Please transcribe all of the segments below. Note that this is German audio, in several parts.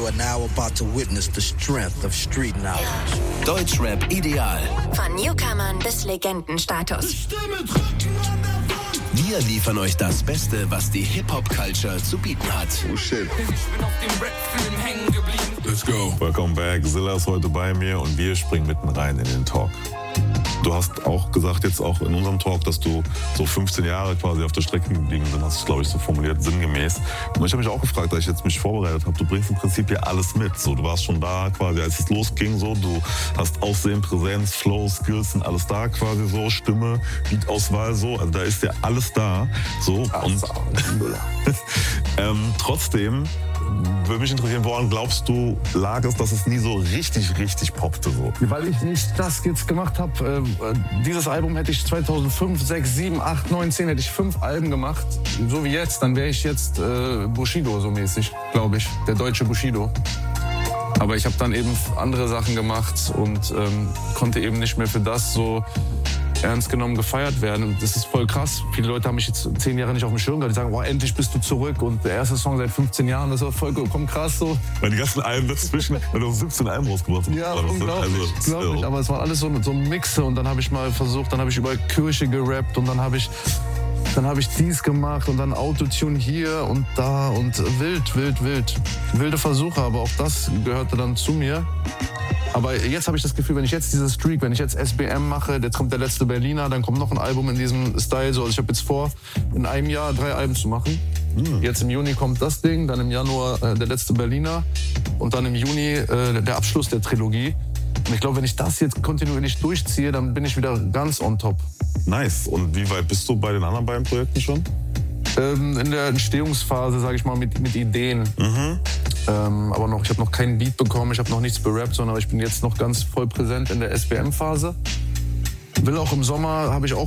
You are now about to witness the strength of street knowledge. Deutschrap ideal. Von Newcomern bis Legendenstatus. Wir liefern euch das Beste, was die Hip-Hop-Culture zu bieten hat. Oh shit. Ich bin auf dem Rap-Film hängen geblieben. Let's go. Welcome back. Zilla ist heute bei mir und wir springen mitten rein in den Talk. Du hast auch gesagt, jetzt auch in unserem Talk, dass du so 15 Jahre quasi auf der Strecke geblieben bist, hast du, glaube ich, so formuliert, sinngemäß. Und ich habe mich auch gefragt, als ich jetzt mich vorbereitet habe, du bringst im Prinzip ja alles mit. So, du warst schon da quasi, als es losging, so, du hast Aussehen, Präsenz, Flow, Skills sind alles da quasi so, Stimme, Beatauswahl so, also da ist ja alles da. So, und trotzdem würde mich interessieren, woran glaubst du, lag es, dass es nie so richtig poppte? So? Weil ich nicht das jetzt gemacht habe. Dieses Album hätte ich 2005, 6, 7, 8, 9, 10, hätte ich 5 Alben gemacht. So wie jetzt, dann wäre ich jetzt Bushido so mäßig, glaube ich. Der deutsche Bushido. Aber ich habe dann eben andere Sachen gemacht und konnte eben nicht mehr für das so ernst genommen gefeiert werden. Und das ist voll krass. Viele Leute haben mich jetzt 10 Jahre nicht auf dem Schirm gehabt. Die sagen, wow, endlich bist du zurück. Und der erste Song seit 15 Jahren, das war vollkommen krass so. Weil die ganzen Alben dazwischen, weil du 17 Alben rausgebracht hast. Ja, unglaublich. Aber es war alles so ein Mixe. Und dann habe ich mal versucht, dann habe ich über Kirche gerappt und dann habe ich dies gemacht und dann Autotune hier und da und wild. Wilde Versuche, aber auch das gehörte dann zu mir. Aber jetzt habe ich das Gefühl, wenn ich jetzt SBM mache, jetzt kommt der letzte Berliner, dann kommt noch ein Album in diesem Style. So. Also ich habe jetzt vor, in einem Jahr 3 Alben zu machen. Jetzt im Juni kommt das Ding, dann im Januar der letzte Berliner und dann im Juni der Abschluss der Trilogie. Und ich glaube, wenn ich das jetzt kontinuierlich durchziehe, dann bin ich wieder ganz on top. Nice. Und wie weit bist du bei den anderen beiden Projekten schon? In der Entstehungsphase, sage ich mal, mit Ideen. Aber ich habe noch keinen Beat bekommen, ich habe noch nichts berappt, sondern ich bin jetzt noch ganz voll präsent in der SBM-Phase. Will auch im Sommer, habe ich auch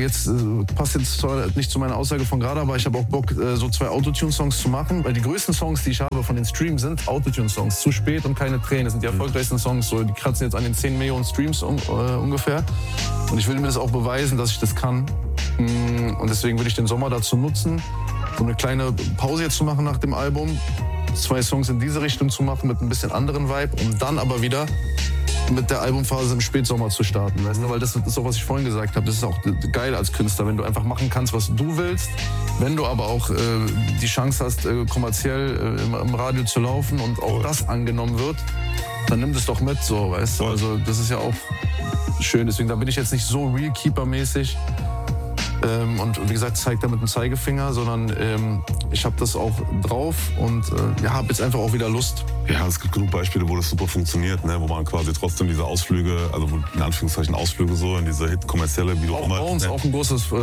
passt jetzt zwar nicht zu meiner Aussage von gerade, aber ich habe auch Bock, so 2 Autotune-Songs zu machen. Weil die größten Songs, die ich habe von den Streams, sind Autotune-Songs. Zu spät und keine Tränen. Das sind die erfolgreichsten Songs. So, die kratzen jetzt an den 10 Millionen Streams ungefähr. Und ich will mir das auch beweisen, dass ich das kann. Und deswegen will ich den Sommer dazu nutzen, so eine kleine Pause jetzt zu machen nach dem Album. 2 Songs in diese Richtung zu machen mit ein bisschen anderen Vibe, um dann aber wieder mit der Albumphase im Spätsommer zu starten, weißt du? Weil das ist auch, was ich vorhin gesagt habe, das ist auch geil als Künstler, wenn du einfach machen kannst, was du willst, wenn du aber auch die Chance hast, kommerziell im Radio zu laufen und auch das angenommen wird, dann nimm das doch mit, so, weißt du? Also das ist ja auch schön, deswegen da bin ich jetzt nicht so Realkeeper-mäßig. Und wie gesagt, zeigt er mit dem Zeigefinger, sondern ich habe das auch drauf und habe jetzt einfach auch wieder Lust. Ja, es gibt genug Beispiele, wo das super funktioniert, ne? Wo man quasi trotzdem diese Ausflüge, also in Anführungszeichen Ausflüge so in diese Hit-kommerzielle, wie du auch immer. Auch uns auch ein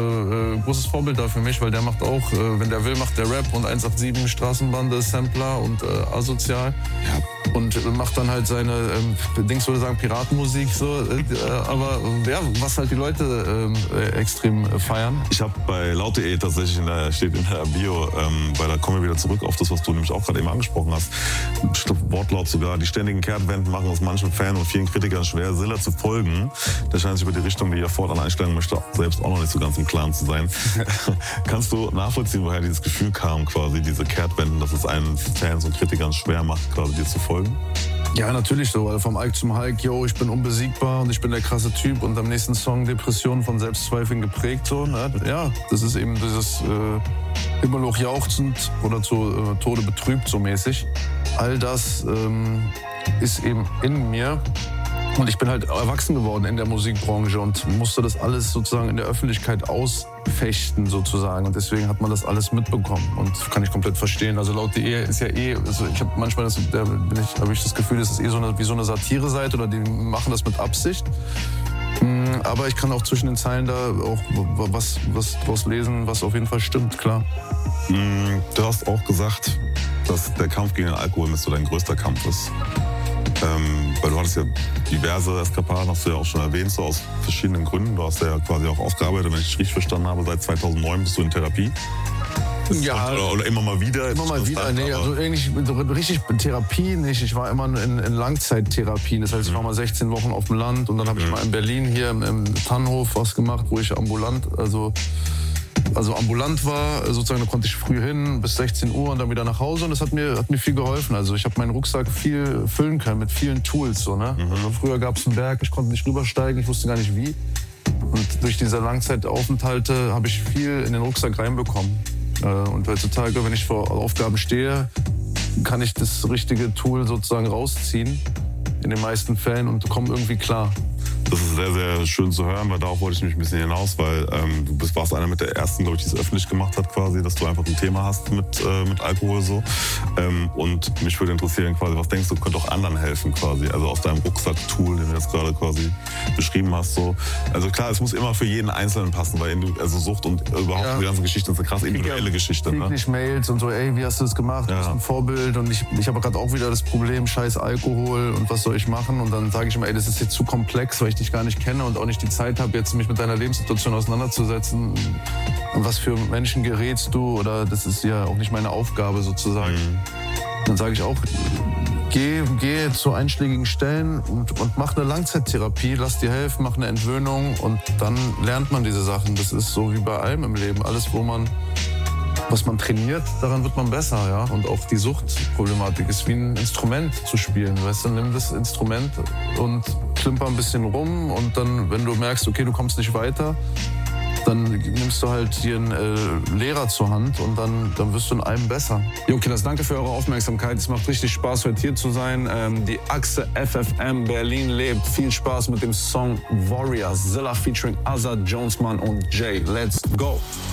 großes Vorbild da für mich, weil der macht auch, wenn der will, macht der Rap und 187 Straßenbande, Sampler und Asozial. Ja. Und macht dann halt seine, Dings würde sagen, Piratenmusik so, aber ja, was halt die Leute extrem feiern. Ich habe bei laut.de tatsächlich, steht in der Bio, weil da kommen wir wieder zurück auf das, was du nämlich auch gerade eben angesprochen hast. Wortlaut sogar, die ständigen Kehrtwenden machen es manchen Fan und vielen Kritikern schwer, Zilla zu folgen. Der scheint sich über die Richtung, die er fortan einstellen möchte, selbst auch noch nicht so ganz im Klaren zu sein. Kannst du nachvollziehen, woher dieses Gefühl kam, quasi diese Kehrtwenden, dass es einen Fans und Kritikern schwer macht, quasi dir zu folgen? Ja, natürlich so, weil vom Ike zum Hulk, yo, ich bin unbesiegbar und ich bin der krasse Typ und am nächsten Song Depressionen von Selbstzweifeln geprägt, so, ne? Ja, das ist eben dieses Himmelhoch jauchzend oder zu Tode betrübt, so mäßig. All das ist eben in mir und ich bin halt erwachsen geworden in der Musikbranche und musste das alles sozusagen in der Öffentlichkeit ausfechten sozusagen und deswegen hat man das alles mitbekommen und kann ich komplett verstehen. Also laut.de ist ja also ich habe manchmal habe ich das Gefühl, das ist wie so eine Satire-Seite oder die machen das mit Absicht. Aber ich kann auch zwischen den Zeilen da auch was draus lesen, was auf jeden Fall stimmt, klar. Du hast auch gesagt, dass der Kampf gegen den Alkohol mit so dein größter Kampf ist. Weil du hattest ja diverse Eskapaden, hast du ja auch schon erwähnt, so aus verschiedenen Gründen. Du hast ja quasi auch aufgearbeitet, wenn ich es richtig verstanden habe, seit 2009 bist du in Therapie. Ja, oder immer mal wieder? Immer mal wieder, nee, also eigentlich so richtig Therapie nicht. Ich war immer in Langzeittherapien. Das heißt, ich war mal 16 Wochen auf dem Land und dann habe ich mal in Berlin hier im Tannhof was gemacht, wo ich ambulant, also also ambulant war, sozusagen, da konnte ich früh hin bis 16 Uhr und dann wieder nach Hause und das hat mir viel geholfen. Also ich habe meinen Rucksack viel füllen können mit vielen Tools. So, ne? Also früher gab es einen Berg, ich konnte nicht rübersteigen, ich wusste gar nicht wie. Und durch diese Langzeitaufenthalte habe ich viel in den Rucksack reinbekommen. Und heutzutage, wenn ich vor Aufgaben stehe, kann ich das richtige Tool sozusagen rausziehen, in den meisten Fällen, und komme irgendwie klar. Das ist sehr, sehr schön zu hören, weil darauf wollte ich mich ein bisschen hinaus, weil du warst einer mit der ersten, glaube ich, die es öffentlich gemacht hat quasi, dass du einfach ein Thema hast mit Alkohol so. Und mich würde interessieren quasi, was denkst du, könnte auch anderen helfen quasi, also aus deinem Rucksack-Tool, den du jetzt gerade quasi beschrieben hast so. Also klar, es muss immer für jeden Einzelnen passen, weil also Sucht und überhaupt die ganze Geschichte ist eine krass individuelle Geschichte. Täglich Mails und so, ey, wie hast du das gemacht? Du bist ein Vorbild und ich habe gerade auch wieder das Problem, scheiß Alkohol und was soll ich machen? Und dann sage ich immer, ey, das ist jetzt zu komplex, weil ich dich gar nicht kenne und auch nicht die Zeit habe, jetzt mich mit deiner Lebenssituation auseinanderzusetzen. Und was für Menschen gerätst du? Oder das ist ja auch nicht meine Aufgabe sozusagen. Dann sage ich auch, geh zu einschlägigen Stellen und mach eine Langzeittherapie, lass dir helfen, mach eine Entwöhnung und dann lernt man diese Sachen. Das ist so wie bei allem im Leben. Alles, was man trainiert, daran wird man besser, ja. Und auch die Suchtproblematik ist wie ein Instrument zu spielen, weißt du. Nimm das Instrument und klimper ein bisschen rum und dann, wenn du merkst, okay, du kommst nicht weiter, dann nimmst du halt hier einen Lehrer zur Hand und dann wirst du in allem besser. Jo, Killers, danke für eure Aufmerksamkeit. Es macht richtig Spaß, heute hier zu sein. Die Achse FFM Berlin lebt. Viel Spaß mit dem Song Warriors. Zilla featuring Azad, Jonesman und Jay. Let's go!